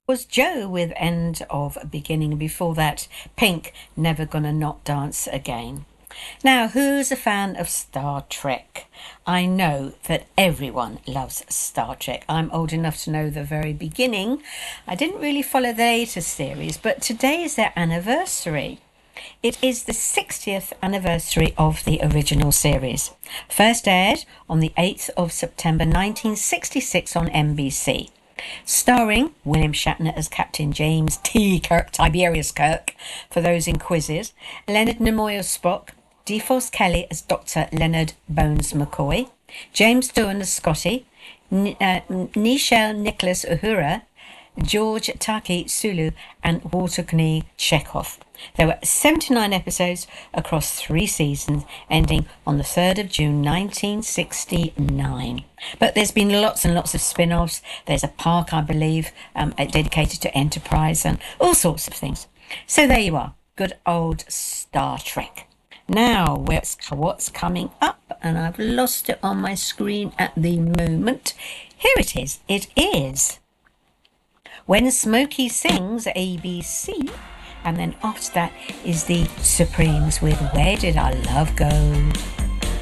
Was Joe with End of Beginning. Before that, Pink, Never Gonna Not Dance Again. Now, who's a fan of Star Trek? I know that everyone loves Star Trek. I'm old enough to know the very beginning. I didn't really follow the latest series, but today is their anniversary. It is the 60th anniversary of the original series. First aired on the 8th of September 1966 on NBC. Starring William Shatner as Captain James T. Kirk, Tiberius Kirk, for those in quizzes, Leonard Nimoy as Spock, DeForest Kelly as Dr. Leonard Bones McCoy, James Doohan as Scotty, Nichelle Nicholas Uhura, George Taki Sulu, and Walter Chekhov. There were 79 episodes across 3 seasons, ending on the 3rd of June 1969. But there's been lots and lots of spin-offs. There's a park, I believe, dedicated to Enterprise and all sorts of things. So there you are, good old Star Trek. Now, what's coming up? And I've lost it on my screen at the moment. Here it is. It is When Smokey Sings, ABC. And then after that is the Supremes with Where Did Our Love Go?